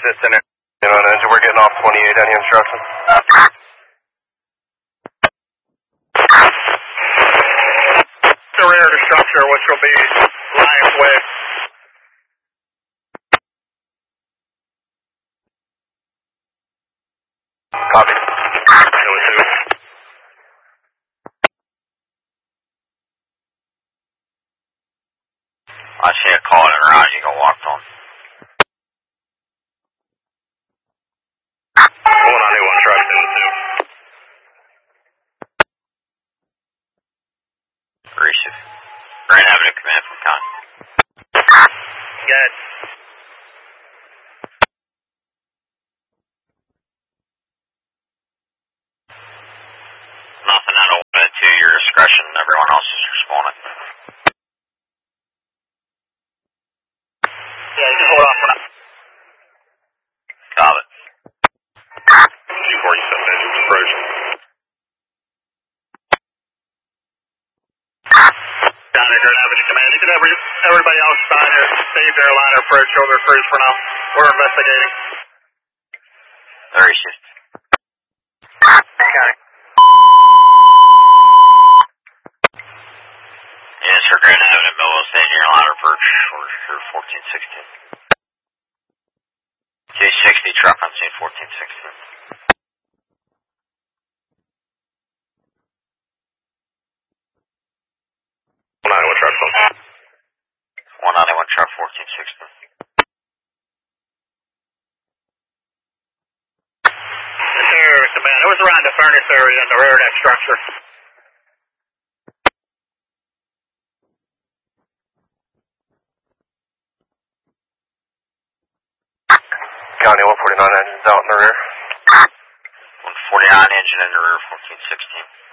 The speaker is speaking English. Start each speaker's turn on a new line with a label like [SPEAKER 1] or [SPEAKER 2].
[SPEAKER 1] assistant on engine. We're getting off 28. Any instructions?
[SPEAKER 2] The rear of the structure, which will be Lion's Way.
[SPEAKER 1] Copy.
[SPEAKER 3] I see a call in around, you go walked on.
[SPEAKER 1] 191 truck 2.
[SPEAKER 3] Gracious. Grand Avenue Command from Con.
[SPEAKER 2] Good.
[SPEAKER 3] Nothing out of 1 and 2, your discretion, everyone else is responding.
[SPEAKER 2] Yeah, you can hold off for now.
[SPEAKER 3] Got it.
[SPEAKER 1] G47 engines approaching.
[SPEAKER 2] Down there, Grand Avenue Command. You can have everybody else sign or save their line of approach over cruise for now. We're investigating.
[SPEAKER 3] Gracious.
[SPEAKER 2] Okay.
[SPEAKER 3] Yes, for Grand Avenue, Millville, staying your line of approach for 1416. 260 truck on scene 1416.
[SPEAKER 1] 191 truck
[SPEAKER 3] 191 truck 1416.
[SPEAKER 2] Command. It was around the furnace area in the rear of that structure.
[SPEAKER 1] County 149 engines out in the rear.
[SPEAKER 3] 149 engine in the rear 1416.